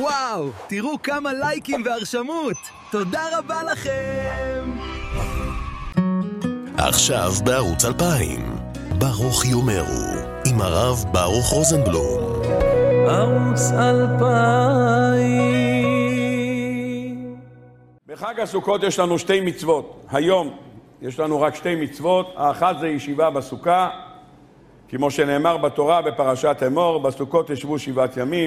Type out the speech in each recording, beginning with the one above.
וואו, תראו כמה לייקים והרשמות. תודה רבה לכם. עכשיו בערוץ 2000, ברוך יאמרו, עם הרב ברוך רוזנבלום. ערוץ 2000. בחג הסוכות יש לנו שתי מצוות. היום יש לנו רק שתי מצוות. האחת זה ישיבה בסוכה, כמו שנאמר בתורה בפרשת אמור, בסוכות ישבו 7 ימים.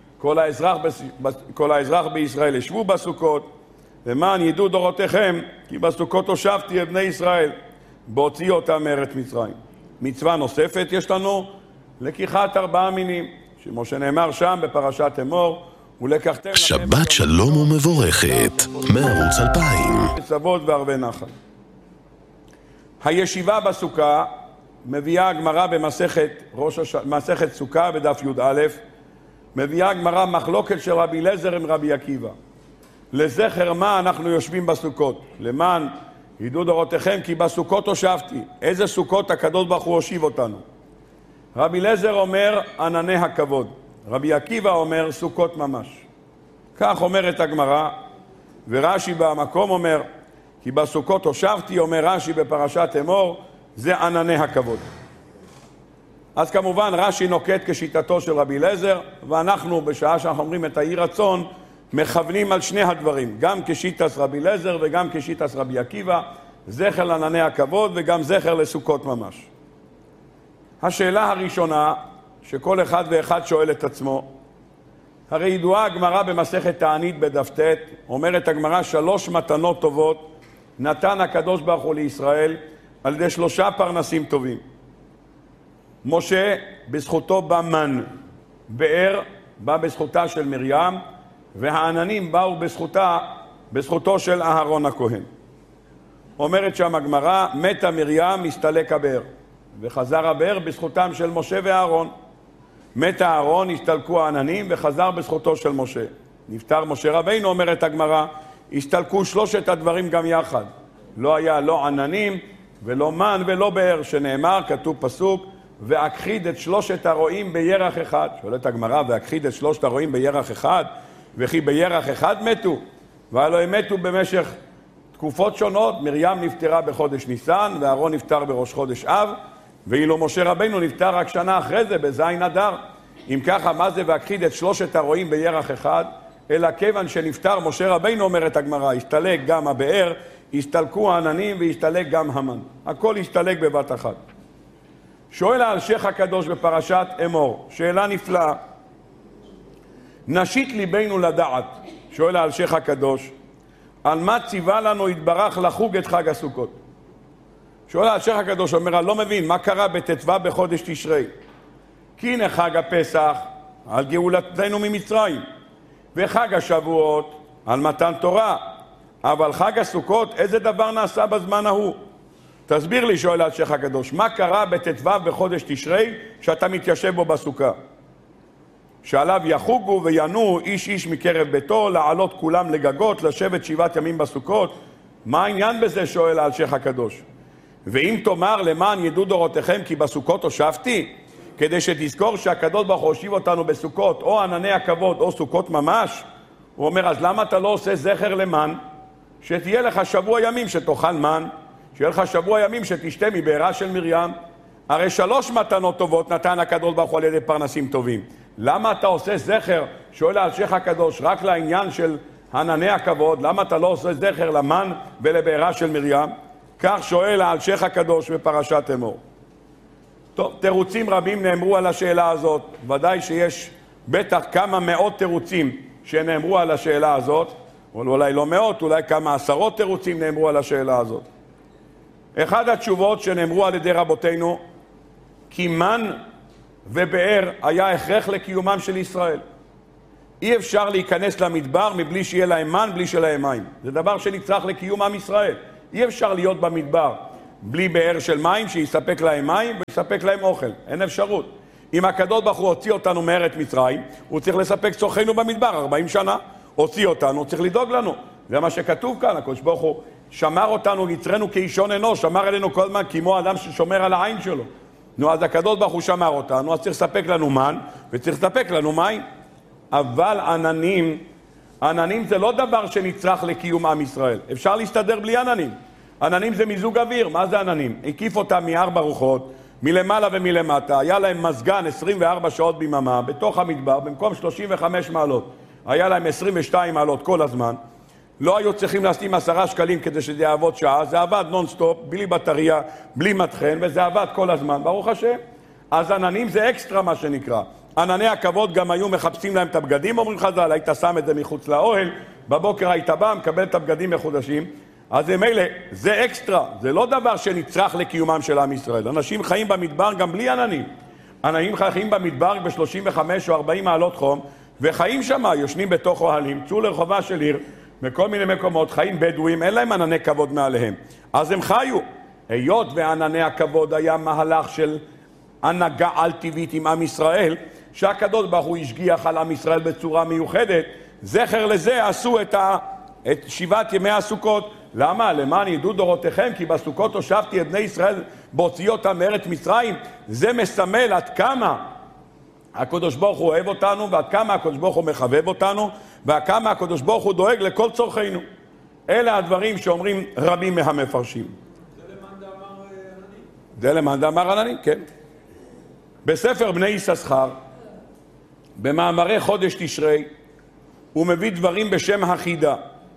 כל האזרח בישראל ישבו בסוכות, למען ידעו דורותיכם, כי בסוכות הושבתי את בני ישראל, בהוציא אותם מארץ מצרים. מצווה נוספת יש לנו, לקיחת 4 מינים, כמו שנאמר שם בפרשת אמור, ולקחתם שבת שלום ומבורכת, מערוץ 2000. סבות וערבי נחל. הישיבה בסוכה מביאה הגמרא במסכת סוכה בדף י"א, מביאה הגמרא מחלוקת של רבי אליעזר עם רבי עקיבא. לזכר מה אנחנו יושבים בסוכות? למען ידעו דורותיכם, כי בסוכות הושבתי. איזה סוכות? הקדוש ברוך הוא הושיב אותנו. רבי אליעזר אומר ענני הכבוד, רבי עקיבא אומר סוכות ממש. כך אומרת הגמרא, ורש"י במקום אומר, כי בסוכות הושבתי, אומר רש"י בפרשת אמור, זה ענני הכבוד. אז כמובן רש"י נוקט כשיטתו של רבי אליעזר, ואנחנו בשעה שאנחנו אומרים את האי רצון, מכוונים על שני הדברים, גם כשיטת רבי אליעזר וגם כשיטת רבי עקיבא, זכר לענני הכבוד וגם זכר לסוכות ממש. השאלה הראשונה שכל אחד ואחד שואל את עצמו, הרי ידועה הגמרא במסכת תענית בדף ט', אומרת הגמרא 3 מתנות טובות נתן הקדוש ברוך הוא לישראל על ידי 3 פרנסים טובים. משה בזכותו בא מן, באר בא בזכותה של מרים, והעננים באו בזכותו של אהרון הכהן. אומרת שם הגמרא, מתה מרים, הסתלק הבאר, וחזר הבאר בזכותם של משה ואהרון. מתה אהרון, הסתלקו העננים, וחזר בזכותו של משה. נפטר משה רבינו, אומרת הגמרא, הסתלקו 3 הדברים גם יחד. לא היה לא עננים ולא מן ולא באר, שנאמר, כתוב פסוק, והכחיד את 3 הרועים בירח אחד. שואלת הגמרא, והכחיד את 3 הרועים בירח אחד, וכי בירח אחד מתו? והלוא הם מתו במשך תקופות שונות. מרים נפטרה בחודש ניסן, ואהרון נפטר בראש חודש אב, ואילו משה רבינו נפטר רק שנה אחרי זה, בזין אדר. אם ככה, מה זה והכחיד את 3 הרועים בירח אחד? אלא כיוון שנפטר משה רבינו, אומרת הגמרא, הסתלק גם הבאר, הסתלקו העננים והסתלק גם המן. הכל הסתלק בבת אחת. שואל האלשיך הקדוש בפרשת אמור, שאלה נפלאה. נשית ליבנו לדעת, שואל האלשיך הקדוש, על מה ציווה לנו יתברך לחוג את חג הסוכות? שואל האלשיך הקדוש, אומר, אני לא מבין, מה קרה בט"ו בחודש תשרי? כי הנה חג הפסח על גאולתנו ממצרים, וחג השבועות על מתן תורה, אבל חג הסוכות, איזה דבר נעשה בזמן ההוא? תסביר לי, שואל האלשיך הקדוש, מה קרה בט"ו בחודש תשרי שאתה מתיישב בו בסוכה? שעליו יחוגו וינועו איש איש מקרב ביתו, לעלות כולם לגגות, לשבת 7 ימים בסוכות. מה העניין בזה, שואל האלשיך הקדוש? ואם תאמר למען ידעו דורותיכם כי בסוכות הושבתי, כדי שתזכור שהקדוש ברוך הוא הושיב אותנו בסוכות, או ענני הכבוד או סוכות ממש, הוא אומר, אז למה אתה לא עושה זכר למן? שתהיה לך שבוע ימים שתאכל מן, שיהיה לך שבוע ימים שתשתה מבארה של מרים. הרי 3 מתנות טובות נתן הקדוש ברוך הוא על ידי פרנסים טובים. למה אתה עושה זכר, שואל האלשיך הקדוש, רק לעניין של ענני הכבוד? למה אתה לא עושה זכר למן ולבארה של מרים? כך שואל האלשיך הקדוש בפרשת אמור. טוב, תירוצים רבים נאמרו על השאלה הזאת. ודאי שיש בטח כמה מאות תירוצים שנאמרו על השאלה הזאת, אבל אולי לא מאות, אולי כמה 10 תירוצים נאמרו על השאלה הזאת. אחד התשובות שנאמרו על ידי רבותינו, כי מן ובאר היה הכרח לקיומם של ישראל. אי אפשר להיכנס למדבר מבלי שיהיה להם מן, בלי שלהם מים. זה דבר שנצטרך לקיום עם ישראל. אי אפשר להיות במדבר בלי באר של מים שיספק להם מים ויספק להם אוכל. אין אפשרות. אם הקדוש ברוך הוא הוציא אותנו מארץ מצרים, הוא צריך לספק צורכנו במדבר 40 שנה. הוציא אותנו, צריך לדאוג לנו. זה מה שכתוב כאן, הקדוש ברוך הוא שמר אותנו, יצרנו כאישון אנוש, שמר עלינו כל הזמן כמו אדם ששומר על העין שלו. נו, אז הקדוש ברוך הוא שמר אותנו, אז צריך לספק לנו מן וצריך לספק לנו מים. אבל עננים זה לא דבר שנצרך לקיום עם ישראל. אפשר להסתדר בלי עננים. עננים זה מיזוג אוויר. מה זה עננים? הקיף אותם מארבע רוחות, מלמעלה ומלמטה. היה להם מזגן 24 שעות ביממה בתוך המדבר, במקום 35 מעלות. היה להם 22 מעלות כל הזמן. לא היו צריכים לשים 10 שקלים כדי שזה יעבוד שעה. זה עבד נונסטופ, בלי בטריה, בלי מטחן, וזה עבד כל הזמן, ברוך השם. אז עננים זה אקסטרה מה שנקרא. ענני הכבוד גם היו מחפשים להם את הבגדים, אומרים חז"ל, היית שם את זה מחוץ לאוהל, בבוקר היית בא, מקבל את הבגדים מחודשים. אז מילא, זה אקסטרה, זה לא דבר שנצרך לקיומם של עם ישראל. אנשים חיים במדבר גם בלי עננים. עננים חיים במדבר ב-35 או 40 מעלות חום, וחיים שם, יושנים בתוך אוהלים, צאו לרחובה של עיר, בכל מיני מקומות, חיים בדואים, אין להם ענני כבוד מעליהם. אז הם חיו. היות וענני הכבוד היה מהלך של הנהגה על טבעית עם עם ישראל, שהקדוש ברוך הוא השגיח על עם ישראל בצורה מיוחדת, זכר לזה עשו את 7 ימי הסוכות. למה? למען ידעו דורותיכם, כי בסוכות הושבתי את בני ישראל בהוציא אותם מארץ מצרים. זה מסמל עד כמה הקדוש ברוך הוא אוהב אותנו, ועד כמה הקדוש ברוך הוא מחבב אותנו, ועד כמה הקדוש ברוך הוא דואג לכל צורכינו. אלה הדברים שאומרים רבים מהמפרשים. זה למאן דאמר עננים, כן. בספר בני יששכר, במאמרי חודש תשרי, הוא מביא דברים בשם החידה.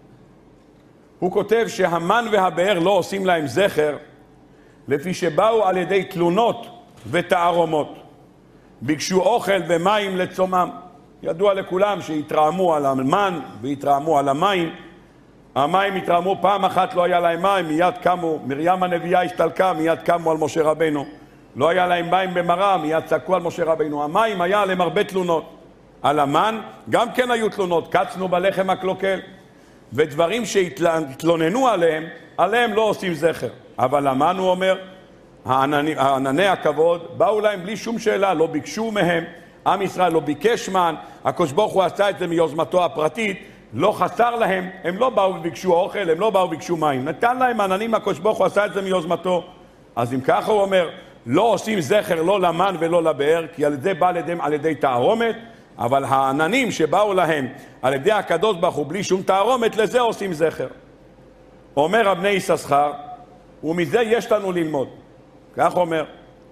הוא כותב שהמן והבאר לא עושים להם זכר, לפי שבאו על ידי תלונות ותערומות. ביקשו אוכל ומים לצומם. ידוע לכולם שהתרעמו על המן והתרעמו על המים. המים התרעמו פעם אחת, לא היה להם מים, מיד קמו, מרים הנביאה הסתלקה, מיד קמו על משה רבנו. לא היה להם מים במראה, מיד צעקו על משה רבנו. המים היה עליהם הרבה תלונות. על המן גם כן היו תלונות, קצנו בלחם הקלוקל. ודברים שהתלוננו עליהם לא עושים זכר. אבל המן, הוא אומר, הענני הכבוד באו להם בלי שום שאלה, לא ביקשו מהם, עם ישראל לא ביקש מן, הקדוש ברוך הוא עשה את זה מיוזמתו הפרטית, לא חסר להם, הם לא באו וביקשו אוכל, הם לא באו וביקשו מים, נתן להם עננים, הקדוש ברוך הוא עשה את זה מיוזמתו. אז אם ככה הוא אומר, לא עושים זכר לא למן ולא לבאר, כי על זה בא על ידי תערומת, אבל העננים שבאו להם על ידי הקדוש ברוך הוא בלי שום תערומת, לזה עושים זכר. אומר רב בני יששכר, ומזה יש לנו ללמוד. כך אומר,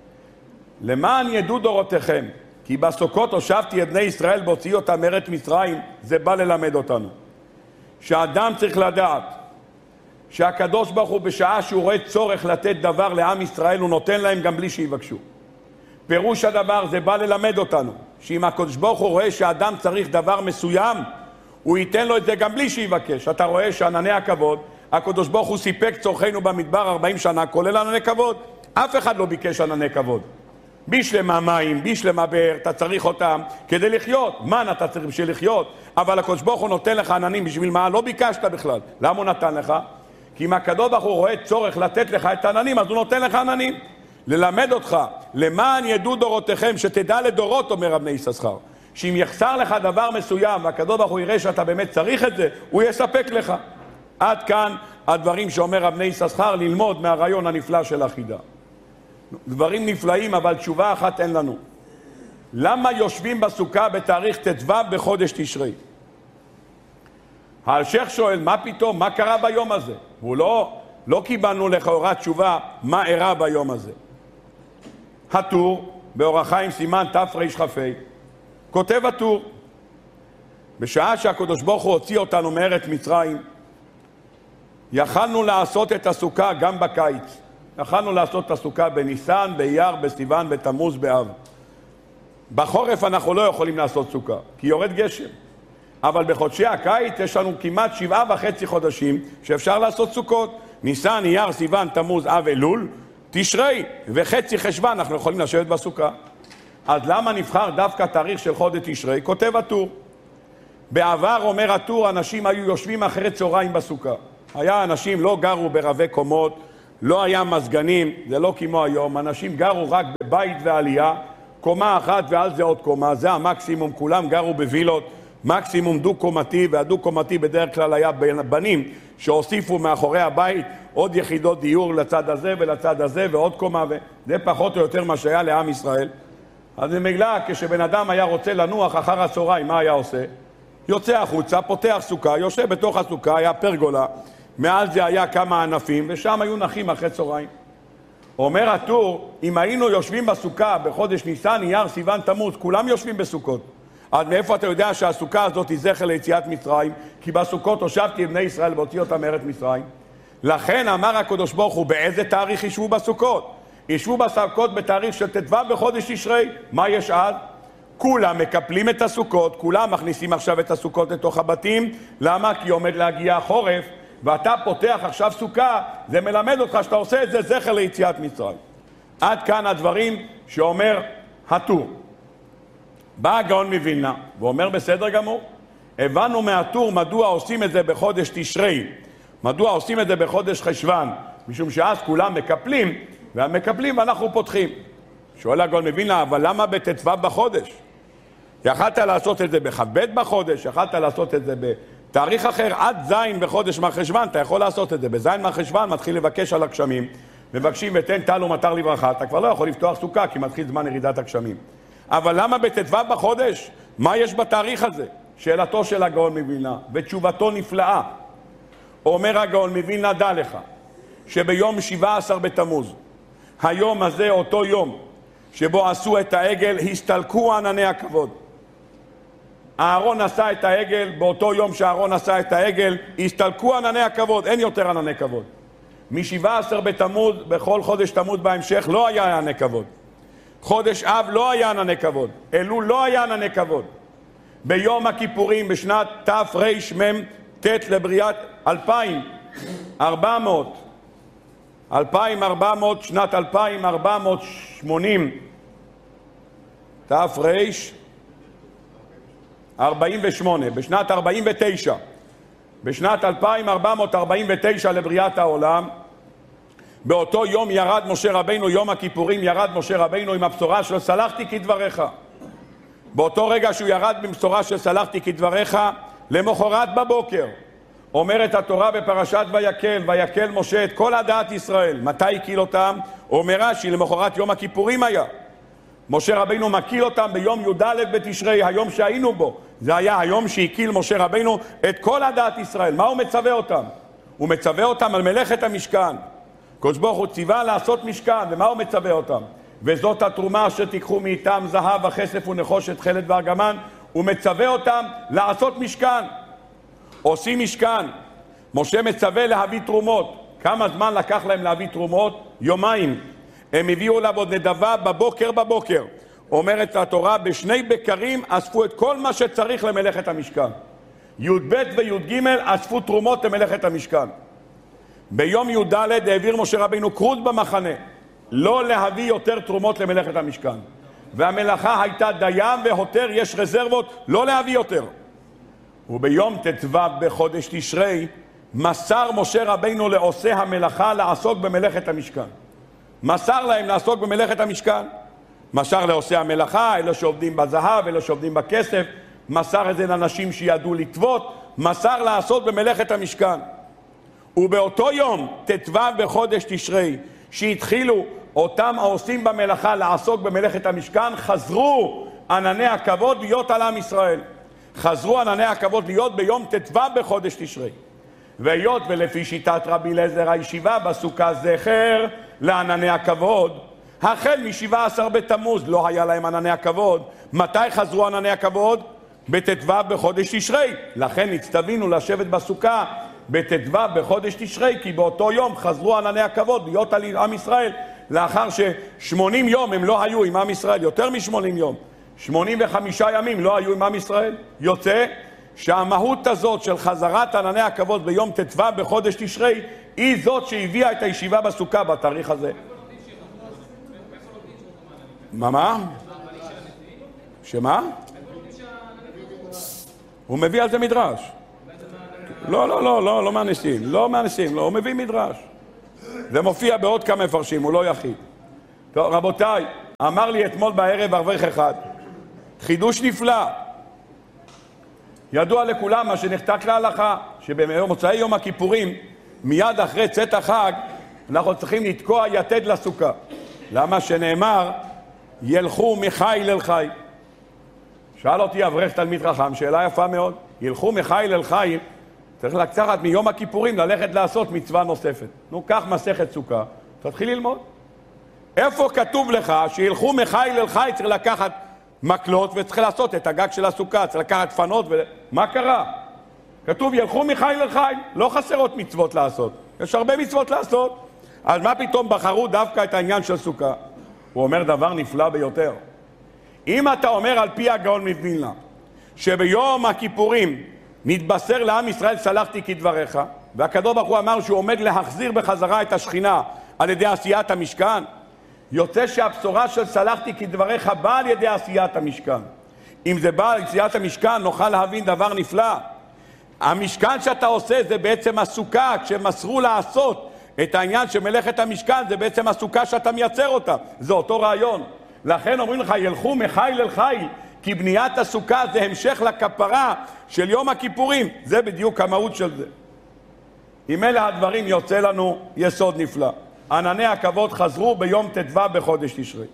למען ידעו דורותיכם, כי בסוכות הושבתי את בני ישראל בהוציא אותם מארץ מצרים, זה בא ללמד אותנו. שאדם צריך לדעת שהקדוש ברוך הוא בשעה שהוא רואה צורך לתת דבר לעם ישראל, הוא נותן להם גם בלי שיבקשו. פירוש הדבר, זה בא ללמד אותנו, שאם הקדוש ברוך הוא רואה שאדם צריך דבר מסוים, הוא ייתן לו את זה גם בלי שיבקש. אתה רואה שענני הכבוד, הקדוש ברוך הוא סיפק צורכנו במדבר 40 שנה, כולל ענני כבוד. אף אחד לא ביקש ענני כבוד. בשלמה מים, בשלמה באר, אתה צריך אותם כדי לחיות. מן אתה צריך בשביל לחיות, אבל הקדוש ברוך הוא נותן לך עננים בשביל מה? לא ביקשת בכלל. למה הוא נתן לך? כי אם הקדוש ברוך הוא רואה צורך לתת לך את העננים, אז הוא נותן לך עננים. ללמד אותך, למען ידעו דורותיכם, שתדע לדורות, אומר רב בני יששכר, שאם יחסר לך דבר מסוים, והקדוש ברוך הוא יראה שאתה באמת צריך את זה, הוא יספק לך. עד כאן הדברים שאומר רב בני יששכר, ללמוד מהרעיון הנפלא של החידה. דברים נפלאים, אבל תשובה אחת אין לנו. למה יושבים בסוכה בתאריך ט"ו בחודש תשרי? האלשיך שואל, מה פתאום? מה קרה ביום הזה? הוא לא קיבלנו לכאורה תשובה מה אירע ביום הזה. הטור, באור החיים סימן תר"כ, כותב הטור, בשעה שהקדוש ברוך הוא הוציא אותנו מארץ מצרים, יכלנו לעשות את הסוכה גם בקיץ. יכלנו לעשות את הסוכה בניסן, באייר, בסיוון, בתמוז, באב. בחורף אנחנו לא יכולים לעשות סוכה, כי יורד גשם. אבל בחודשי הקיץ יש לנו כמעט 7.5 חודשים שאפשר לעשות סוכות. ניסן, אייר, סיוון, תמוז, אב, אלול, תשרי וחצי חשוון אנחנו יכולים לשבת בסוכה. אז למה נבחר דווקא תאריך של חודש תשרי? כותב הטור. בעבר, אומר הטור, אנשים היו יושבים אחרי צהריים בסוכה. היה אנשים לא גרו ברבי קומות, לא היה מזגנים, זה לא כמו היום. אנשים גרו רק בבית ועלייה, קומה אחת ועל זה עוד קומה, זה המקסימום. כולם גרו בווילות, מקסימום דו-קומתי, והדו-קומתי בדרך כלל היה בנים שהוסיפו מאחורי הבית עוד יחידות דיור לצד הזה ולצד הזה ועוד קומה, וזה פחות או יותר מה שהיה לעם ישראל. אז ממילא כשבן אדם היה רוצה לנוח אחר הצהריים, מה היה עושה? יוצא החוצה, פותח סוכה, יושב בתוך הסוכה, היה פרגולה, מעל זה היה כמה ענפים, ושם היו נחים אחרי צהריים. אומר הטור, אם היינו יושבים בסוכה בחודש ניסן, אייר, סיוון, תמוז, כולם יושבים בסוכות. אז מאיפה אתה יודע שהסוכה הזאת היא זכר ליציאת מצרים? כי בסוכות הושבתי את בני ישראל והוציא אותם מארץ מצרים. לכן אמר הקדוש ברוך הוא, באיזה תאריך ישבו בסוכות? ישבו בסוכות בתאריך של ט"ו בחודש תשרי. מה יש אז? כולם מקפלים את הסוכות, כולם מכניסים עכשיו את הסוכות לתוך הבתים. למה? כי עומד להגיע החורף, ואתה פותח עכשיו סוכה, זה מלמד אותך שאתה עושה את זה זכר ליציאת מצרים. עד כאן הדברים שאומר הטור. בא הגאון מווילנה, ואומר בסדר גמור, הבנו מהטור מדוע עושים את זה בחודש תשרי, מדוע עושים את זה בחודש חשוון, משום שאז כולם מקפלים, והמקפלים ואנחנו פותחים. שואל הגאון מווילנה, אבל למה בט"ו בחודש? יכלת לעשות את זה בכ"ב בחודש, יכלת לעשות את זה בתאריך אחר, עד זין בחודש מרחשוון, אתה יכול לעשות את זה. בזין מרחשוון מתחיל לבקש על הגשמים, מבקשים ותן טל ומטר לברכה, אתה כבר לא יכול לפתוח סוכה כי מתחיל זמן ירידת הגשמים. אבל למה בט"ו בחודש? מה יש בתאריך הזה? שאלתו של הגאון מווילנה, ותשובתו נפלאה. אומר הגאון מווילנה, דע לך, שביום 17 בתמוז, היום הזה, אותו יום, שבו עשו את העגל, הסתלקו ענני הכבוד. אהרון עשה את העגל, באותו יום שאהרון עשה את העגל, הסתלקו ענני הכבוד, אין יותר ענני כבוד. מ-17 בתמוז, בכל חודש תמוז בהמשך, לא היה ענני כבוד. חודש אב לא היה ענני כבוד, אלול לא היה ענני כבוד. ביום הכיפורים בשנת תרמ"ט לבריאת 2400, שנת 2480, תר"ש 48, בשנת 49, בשנת 2449 לבריאת העולם, באותו יום ירד משה רבינו, יום הכיפורים ירד משה רבינו עם הבשורה של סלחתי כדבריך. באותו רגע שהוא ירד בבשורה של סלחתי כדבריך, למחרת בבוקר אומרת התורה בפרשת ויקל, ויקל משה את כל עדת ישראל. מתי הקיל אותם? אומר רש"י, למחרת יום הכיפורים היה. משה רבינו מקיל אותם ביום י"ד בתשרי, היום שהיינו בו. זה היה היום שהקיל משה רבינו את כל עדת ישראל. מה הוא מצווה אותם? הוא מצווה אותם על מלאכת המשכן. הקדוש ברוך הוא ציווה לעשות משכן, ומה הוא מצווה אותם? וזאת התרומה אשר תיקחו מאיתם זהב וכסף ונחושת תכלת וארגמן. הוא מצווה אותם לעשות משכן. עושים משכן. משה מצווה להביא תרומות. כמה זמן לקח להם להביא תרומות? יומיים. הם הביאו לה עוד נדבה בבוקר. אומרת התורה, בשני בקרים אספו את כל מה שצריך למלאכת המשכן. י"ב וי"ג אספו תרומות למלאכת המשכן. ביום י"ד העביר משה רבינו כרוז במחנה, לא להביא יותר תרומות למלאכת המשכן. והמלאכה הייתה דיים והותר, יש רזרבות, לא להביא יותר. וביום ט"ו בחודש תשרי מסר משה רבינו לעושי המלאכה לעסוק במלאכת המשכן. מסר להם לעסוק במלאכת המשכן. מסר לעושי המלאכה, אלה שעובדים בזהב, אלה שעובדים בכסף, מסר את זה לאנשים שידעו לטוות, מסר לעשות במלאכת המשכן. ובאותו יום, ט"ו בחודש תשרי, שהתחילו אותם העושים במלאכה לעסוק במלאכת המשכן, חזרו ענני הכבוד להיות על עם ישראל. חזרו ענני הכבוד להיות ביום ט"ו בחודש תשרי. והיות ולפי שיטת רבי אליעזר הישיבה בסוכה זכר לענני הכבוד, החל מ-17 בתמוז לא היה להם ענני הכבוד. מתי חזרו ענני הכבוד? בט"ו בחודש תשרי. לכן הצטווינו לשבת בסוכה בט"ו בחודש תשרי, כי באותו יום חזרו ענני הכבוד להיות על עם ישראל, לאחר ש80 יום הם לא היו עם עם ישראל, יותר מ80 יום, 85 ימים לא היו עם עם ישראל. יוצא שהמהות הזאת של חזרת ענני הכבוד ביום ט"ו בחודש תשרי היא זאת שהביאה את הישיבה בסוכה בתאריך הזה. מה? שמה? הוא מביא על זה מדרש. לא מהנשיאים, לא, הוא מביא מדרש. זה מופיע בעוד כמה מפרשים, הוא לא יחיד. טוב, רבותיי, אמר לי אתמול בערב אברך אחד, חידוש נפלא. ידוע לכולם מה שנחתק להלכה, שבמוצאי יום הכיפורים, מיד אחרי צאת החג, אנחנו צריכים לתקוע יתד לסוכה. למה שנאמר, ילכו מחיל אל חיל. שאל אותי אברך תלמיד חכם, שאלה יפה מאוד. ילכו מחיל אל חיל, צריך לקחת מיום הכיפורים ללכת לעשות מצווה נוספת. נו, קח מסכת סוכה, תתחיל ללמוד. איפה כתוב לך שילכו מחיל אל חיל צריך לקחת מקלות וצריך לעשות את הגג של הסוכה, צריך לקחת פנות מה קרה? כתוב ילכו מחיל אל חיל, לא חסרות מצוות לעשות. יש הרבה מצוות לעשות. אז מה פתאום בחרו דווקא את העניין של סוכה? הוא אומר דבר נפלא ביותר. אם אתה אומר על פי הגאון מווילנה שביום הכיפורים נתבשר לעם ישראל סלחתי כדבריך, והקדוש ברוך הוא אמר שהוא עומד להחזיר בחזרה את השכינה על ידי עשיית המשכן, יוצא שהבשורה של סלחתי כדבריך באה על ידי עשיית המשכן. אם זה בא על עשיית המשכן נוכל להבין דבר נפלא. המשכן שאתה עושה זה בעצם הסוכה, כשמסרו לעשות את העניין של מלאכת המשכן זה בעצם הסוכה שאתה מייצר אותה, זה אותו רעיון. לכן אומרים לך ילכו מחיל אל חיל, כי בניית הסוכה זה המשך לכפרה של יום הכיפורים, זה בדיוק המהות של זה. אם אלה הדברים יוצא לנו יסוד נפלא. ענני הכבוד חזרו ביום ט"ו בחודש תשרי.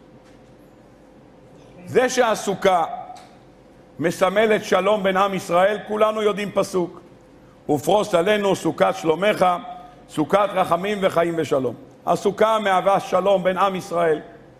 זה שהסוכה מסמלת שלום בין עם ישראל, כולנו יודעים פסוק. ופרוס עלינו סוכת שלומך, סוכת רחמים וחיים ושלום. הסוכה מהווה שלום בין עם ישראל.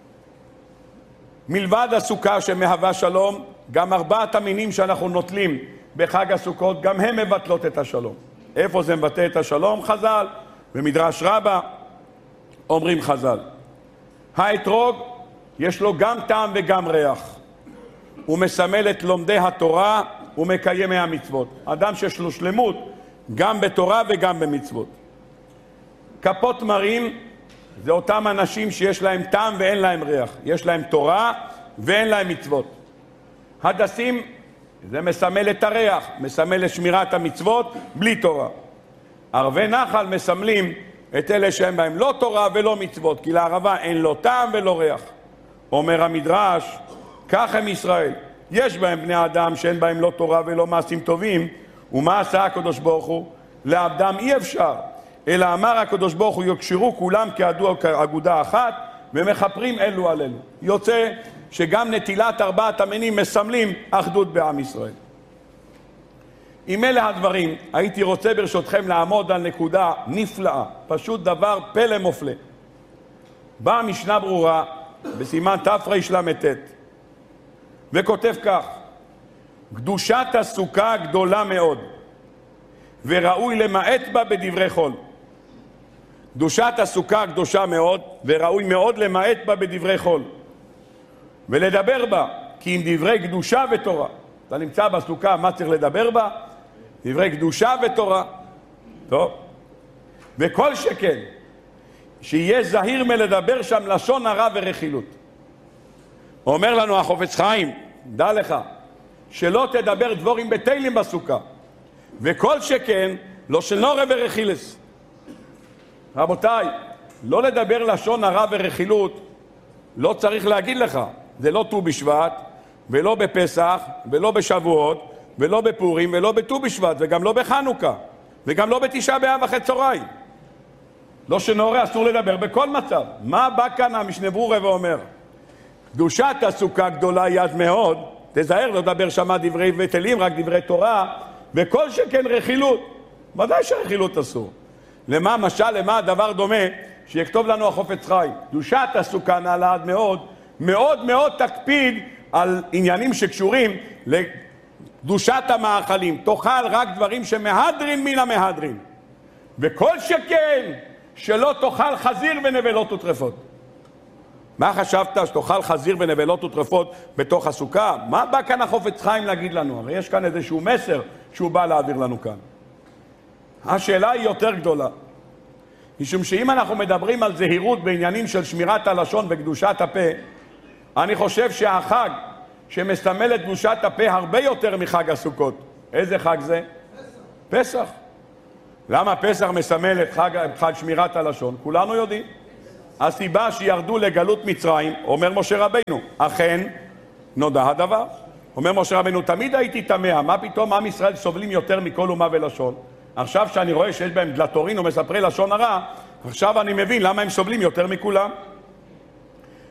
מלבד הסוכה שמהווה שלום, גם 4 המינים שאנחנו נוטלים בחג הסוכות, גם הם מבטלות את השלום. איפה זה מבטא את השלום? חז"ל. במדרש רבה אומרים חז"ל. האתרוג יש לו גם טעם וגם ריח. הוא מסמל את לומדי התורה ומקיימי המצוות. אדם שיש לו שלמות גם בתורה וגם במצוות. כפות מרים זה אותם אנשים שיש להם טעם ואין להם ריח. יש להם תורה ואין להם מצוות. הדסים זה מסמל את הריח, מסמל את שמירת המצוות בלי תורה. ערבי נחל מסמלים את אלה שהם בהם לא תורה ולא מצוות, כי לערבה אין לו טעם ולא ריח. אומר המדרש, כך הם ישראל. יש בהם בני אדם שאין בהם לא תורה ולא מעשים טובים, ומה עשה הקדוש ברוך הוא? לעבדם אי אפשר. אלא אמר הקדוש ברוך הוא יקשרו כולם כאגודה אחת ומחפרים אלו על אלו. יוצא שגם נטילת 4 המינים מסמלים אחדות בעם ישראל. עם אלה הדברים הייתי רוצה ברשותכם לעמוד על נקודה נפלאה, פשוט דבר פלא מופלא. באה משנה ברורה בסימן תרל"ט וכותב כך: קדושת הסוכה גדולה מאוד וראוי למעט בה בדברי חול. קדושת הסוכה קדושה מאוד וראוי מאוד למעט בה בדברי חול ולדבר בה, כי אם דברי קדושה ותורה. אתה נמצא בסוכה, מה צריך לדבר בה? דברי קדושה ותורה. טוב. וכל שכן שיהיה זהיר מלדבר שם לשון הרע ורכילות. אומר לנו החופץ חיים, דע לך שלא תדבר דבורים בטלים בסוכה, וכל שכן לא שנורא ורכילס. רבותיי, לא לדבר לשון הרע ורכילות לא צריך להגיד לך. זה לא ט"ו בשבט ולא בפסח ולא בשבועות ולא בפורים ולא בט"ו בשבט וגם לא בחנוכה וגם לא בתשעה באב אחרי צהריים. לא שנורא אסור לדבר בכל מצב. מה בא כאן המשנה ברורה ואומר? קדושת הסוכה גדולה יד מאוד, תזהר לא לדבר שמה דברי בטלים, רק דברי תורה, וכל שכן רכילות. ודאי שרכילות אסור. למה משל, למה הדבר דומה שיכתוב לנו החופץ חיים? קדושת הסוכה נעלה עד מאוד, מאוד מאוד תקפיד על עניינים שקשורים לקדושת המאכלים. תאכל רק דברים שמהדרין מן המהדרין. וכל שכן שלא תאכל חזיר ונבלות וטרפות. מה חשבת שתאכל חזיר ונבלות וטרפות בתוך הסוכה? מה בא כאן החופץ חיים להגיד לנו? הרי יש כאן איזשהו מסר שהוא בא להעביר לנו כאן. השאלה היא יותר גדולה. משום שאם אנחנו מדברים על זהירות בעניינים של שמירת הלשון וקדושת הפה, אני חושב שהחג שמסמל את קדושת הפה הרבה יותר מחג הסוכות. איזה חג זה? פסח. למה פסח מסמל את חג שמירת הלשון? כולנו יודעים. הסיבה שירדו לגלות מצרים, אומר משה רבינו, אכן נודע הדבר. אומר משה רבינו, תמיד הייתי תמה, מה פתאום עם ישראל סובלים יותר מכל אומה ולשון? עכשיו שאני רואה שיש בהם דלתורין ומספרי לשון הרע, עכשיו אני מבין למה הם סובלים יותר מכולם.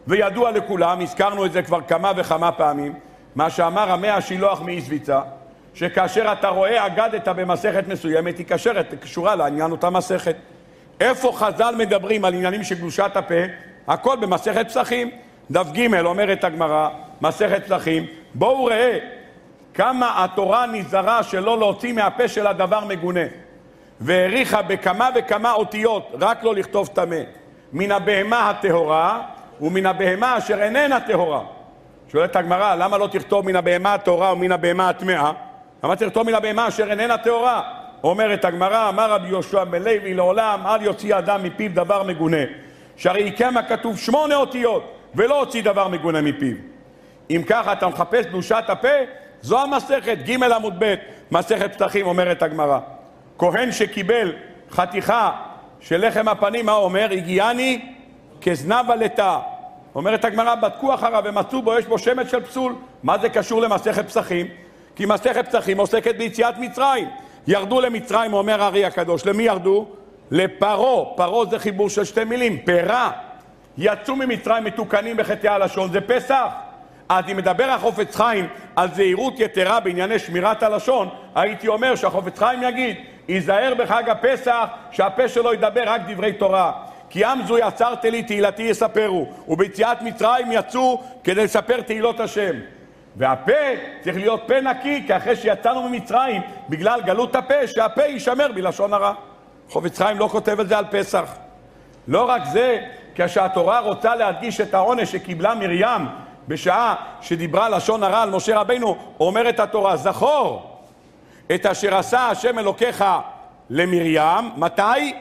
וידוע לכולם, הזכרנו את זה כבר כמה וכמה פעמים, מה שאמר רמי השילוח מאיזביצה, שכאשר אתה רואה אגדת במסכת מסוימת, היא קשורה לעניין אותה מסכת. איפה חז"ל מדברים על עניינים של קדושת הפה? הכל במסכת פסחים. דף ג' אומרת הגמרא, מסכת פסחים, בואו ראה כמה התורה נזהרה שלא להוציא מהפה של הדבר מגונה, והעריכה בכמה וכמה אותיות רק לא לכתוב טמא, מן הבהמה הטהורה ומן הבהמה אשר איננה טהורה. שואלת הגמרא, למה לא תכתוב מן הבהמה הטהורה ומן הבהמה הטמאה? למה תכתוב מן הבהמה אשר איננה טהורה? אומרת הגמרא, אמר רבי יהושע בן לוי, לעולם אל יוציא אדם מפיו דבר מגונה, שהרי כמה כתוב 8 אותיות ולא הוציא דבר מגונה מפיו. אם ככה אתה מחפש קדושת הפה, זו המסכת, ג' עמוד ב', מסכת פסחים. אומרת הגמרא, כהן שקיבל חתיכה של לחם הפנים, מה אומר? הגיעני כזנב עלתה. אומרת הגמרא, בדקו אחריו ומצאו בו, יש בו שמץ של פסול. מה זה קשור למסכת פסחים? כי מסכת פסחים עוסקת ביציאת מצרים. ירדו למצרים, אומר הארי הקדוש. למי ירדו? לפרו. פרו זה חיבור של 2 מילים, פרה. יצאו ממצרים מתוקנים בחטאי הלשון, זה פסח. אז אם מדבר החופץ חיים על זהירות יתרה בענייני שמירת הלשון, הייתי אומר שהחופץ חיים יגיד, ייזהר בחג הפסח שהפה שלו ידבר רק דברי תורה. כי עם זו יצרתי לי תהילתי יספרו, וביציאת מצרים יצאו כדי לספר תהילות השם. והפה צריך להיות פה נקי, כי אחרי שיצאנו ממצרים בגלל גלות הפה, שהפה יישמר בלשון הרע. חופץ חיים לא כותב את זה על פסח. לא רק זה, כשהתורה רוצה להדגיש את העונש שקיבלה מרים בשעה שדיברה לשון הרע על משה רבינו, אומרת התורה, זכור את אשר עשה השם אלוקיך למרים, מתי?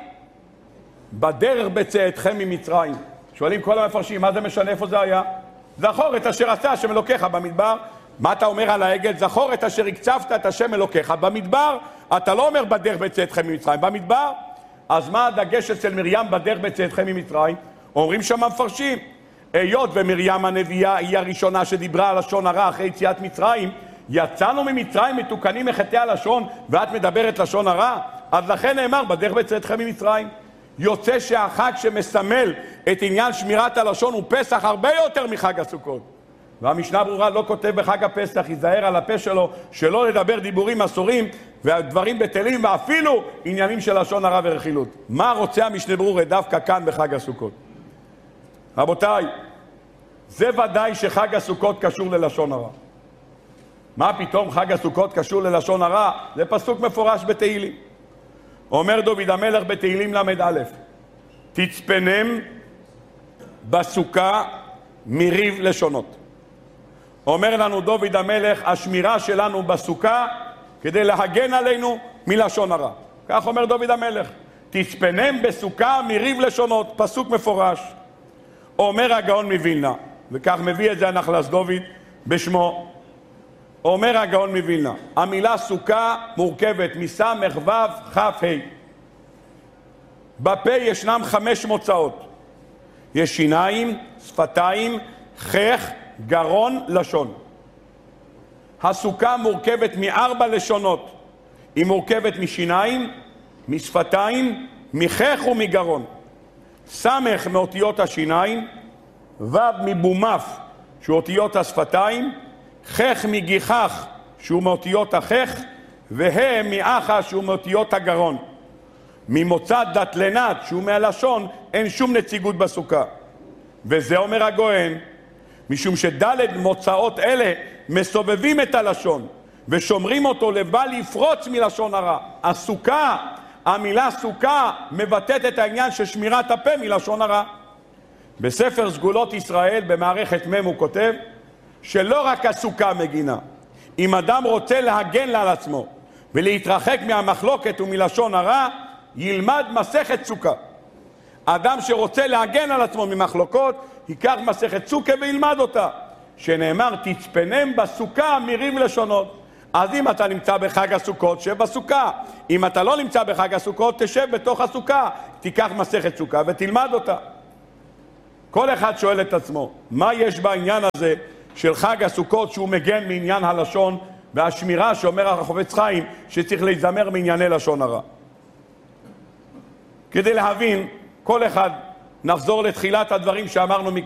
בדרך בצאתכם ממצרים. שואלים כל המפרשים, מה זה משנה איפה זה היה? זכור את אשר עשה השם אלוקיך במדבר. מה אתה אומר על העגל? זכור את אשר הקצבת את השם אלוקיך במדבר. אתה לא אומר בדרך בצאתכם ממצרים, במדבר. אז מה הדגש אצל מרים בדרך בצאתכם ממצרים? אומרים שם המפרשים, היות ומרים הנביאה היא הראשונה שדיברה על לשון הרע אחרי יציאת מצרים, יצאנו ממצרים מתוקנים מחטאי הלשון ואת מדברת לשון הרע, אז לכן נאמר בדרך בצאתכם ממצרים. יוצא שהחג שמסמל את עניין שמירת הלשון הוא פסח הרבה יותר מחג הסוכות. והמשנה ברורה לא כותב בחג הפסח, ייזהר על הפה שלו שלא לדבר דיבורים אסורים והדברים בטלים ואפילו עניינים של לשון הרע ורכילות. מה רוצה המשנה ברורה דווקא כאן בחג הסוכות? רבותיי, זה ודאי שחג הסוכות קשור ללשון הרע. מה פתאום חג הסוכות קשור ללשון הרע? זה פסוק מפורש בתהילים. אומר דוד המלך בתהילים למד א', תצפנם בסוכה מריב לשונות. אומר לנו דוד המלך, השמירה שלנו בסוכה כדי להגן עלינו מלשון הרע. כך אומר דוד המלך, תצפנם בסוכה מריב לשונות, פסוק מפורש. אומר הגאון מווילנה, וכך מביא את זה הנחלס דוד בשמו, אומר הגאון מווילנה, המילה סוכה מורכבת מסמך ו' כ' ה'. בפה ישנם 5 מוצאות. יש שיניים, שפתיים, חך, גרון, לשון. הסוכה מורכבת מ4 לשונות. היא מורכבת משיניים, משפתיים, מחך ומגרון. סמך מאותיות השיניים, ו' מבומף שהוא אותיות השפתיים, חך מגיחך שהוא מאותיות החך, וה' מאחה שהוא מאותיות הגרון. ממוצא דתלנת שהוא מהלשון אין שום נציגות בסוכה. וזה אומר הגוהן, משום שד' מוצאות אלה מסובבים את הלשון ושומרים אותו לבל יפרוץ מלשון הרע. הסוכה, המילה סוכה מבטאת את העניין של שמירת הפה מלשון הרע. בספר סגולות ישראל במערכת מ' הוא כותב שלא רק הסוכה מגינה. אם אדם רוצה להגן על עצמו ולהתרחק מהמחלוקת ומלשון הרע, ילמד מסכת סוכה. אדם שרוצה להגן על עצמו ממחלוקות, ייקח מסכת סוכה וילמד אותה, שנאמר תצפנם בסוכה מריב לשונות. אז אם אתה נמצא בחג הסוכות, שב בסוכה. אם אתה לא נמצא בחג הסוכות, תשב בתוך הסוכה, תיקח מסכת סוכה ותלמד אותה. כל אחד שואל את עצמו, מה יש בעניין הזה של חג הסוכות שהוא מגן מעניין הלשון והשמירה שאומר החפץ חיים שצריך להיזמר מענייני לשון הרע? כדי להבין, כל אחד נחזור לתחילת הדברים שאמרנו